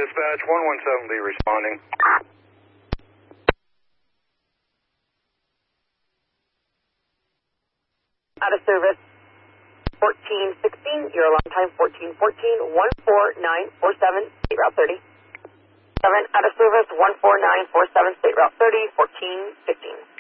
Dispatch 117B responding. Out of service 1416, your alarm time 1414, 14947, State Route 30. 7 out of service 14947, State Route 30, 1415.